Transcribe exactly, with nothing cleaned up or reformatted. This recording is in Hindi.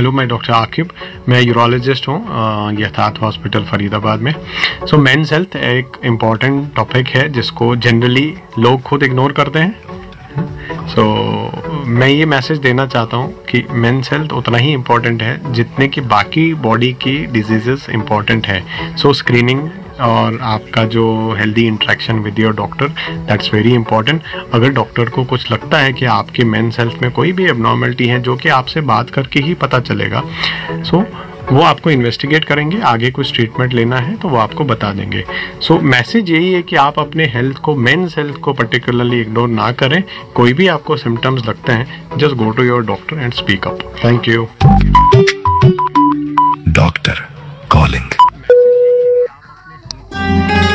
हेलो, मैं डॉक्टर आकिब, मैं यूरोलॉजिस्ट हूँ यथार्थ हॉस्पिटल फरीदाबाद में। सो मेंस हेल्थ एक इम्पॉर्टेंट टॉपिक है जिसको जनरली लोग खुद इग्नोर करते हैं। सो so, मैं ये मैसेज देना चाहता हूँ कि मेंस हेल्थ उतना ही इम्पॉर्टेंट है जितने कि बाकी बॉडी की डिजीजेस इम्पॉर्टेंट है। सो स्क्रीनिंग और आपका जो healthy interaction with your doctor, that's very important. अगर डॉक्टर को कुछ लगता है कि आपकी मेंस हेल्थ में कोई भी एबनॉर्मलिटी है जो कि आपसे बात करके ही पता चलेगा, सो so, वो आपको इन्वेस्टिगेट करेंगे, आगे कुछ ट्रीटमेंट लेना है तो वो आपको बता देंगे। सो so, मैसेज यही है कि आप अपने हेल्थ को, मेंस हेल्थ को पर्टिकुलरली इग्नोर ना करें। कोई भी आपको सिम्टम्स लगते हैं, just go to your doctor and speak up. Thank you. Doctor calling.